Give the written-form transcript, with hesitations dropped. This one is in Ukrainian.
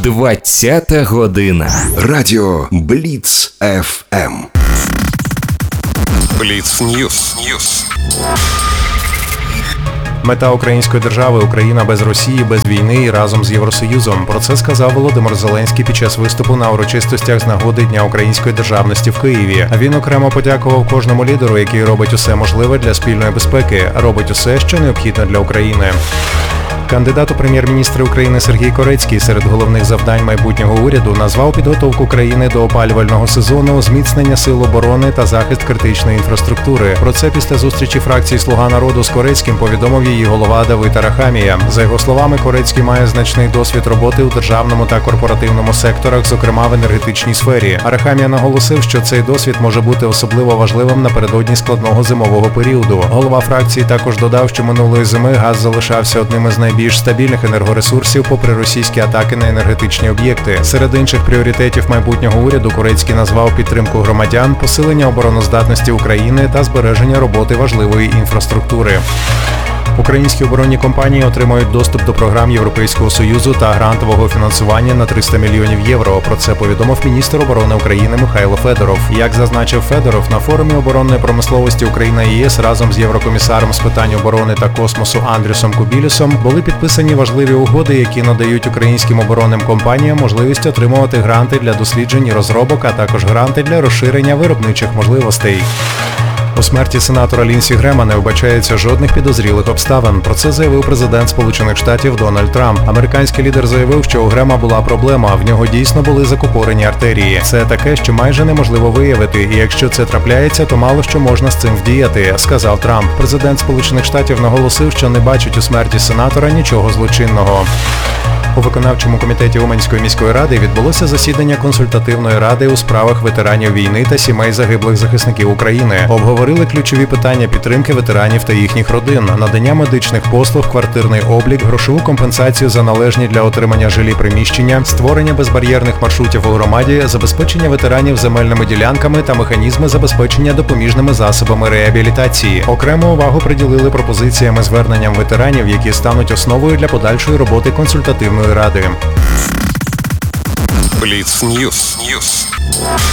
20-та година. Радіо Бліц ФМ. Бліц Ньюс. Мета української держави – Україна без Росії, без війни і разом з Євросоюзом. Про це сказав Володимир Зеленський під час виступу на урочистостях з нагоди Дня української державності в Києві. Він окремо подякував кожному лідеру, який робить усе можливе для спільної безпеки, робить усе, що необхідно для України. Кандидат у прем'єр-міністри України Сергій Корецький серед головних завдань майбутнього уряду назвав підготовку країни до опалювального сезону, зміцнення сил оборони та захист критичної інфраструктури. Про це після зустрічі фракції «Слуга народу» з Корецьким повідомив її голова Давид Арахамія. За його словами, Корецький має значний досвід роботи у державному та корпоративному секторах, зокрема в енергетичній сфері. Арахамія наголосив, що цей досвід може бути особливо важливим напередодні складного зимового періоду. Голова фракції також додав, що минулої зими газ залишався одним із найбільш стабільних енергоресурсів попри російські атаки на енергетичні об'єкти. Серед інших пріоритетів майбутнього уряду Корецький назвав підтримку громадян, посилення обороноздатності України та збереження роботи важливої інфраструктури. Українські оборонні компанії отримають доступ до програм Європейського Союзу та грантового фінансування на 300 мільйонів євро. Про це повідомив міністр оборони України Михайло Федоров. Як зазначив Федоров, на форумі оборонної промисловості Україна і ЄС разом з єврокомісаром з питань оборони та космосу Андрюсом Кубілюсом були підписані важливі угоди, які надають українським оборонним компаніям можливість отримувати гранти для досліджень і розробок, а також гранти для розширення виробничих можливостей. У смерті сенатора Лінсі Грема не вбачається жодних підозрілих обставин. Про це заявив президент Сполучених Штатів Дональд Трамп. Американський лідер заявив, що у Грема була проблема, в нього дійсно були закупорені артерії. Це таке, що майже неможливо виявити, і якщо це трапляється, то мало що можна з цим вдіяти, сказав Трамп. Президент Сполучених Штатів наголосив, що не бачить у смерті сенатора нічого злочинного. У виконавчому комітеті Уманської міської ради відбулося засідання консультативної ради у справах ветеранів війни та сімей загиблих захисників України. Обговорили ключові питання підтримки ветеранів та їхніх родин, надання медичних послуг, квартирний облік, грошову компенсацію за належні для отримання жилі приміщення, створення безбар'єрних маршрутів у громаді, забезпечення ветеранів земельними ділянками та механізми забезпечення допоміжними засобами реабілітації. Окрему увагу приділили пропозиціям і зверненням ветеранів, які стануть основою для подальшої роботи консультативної ради. Бліц Ньюс.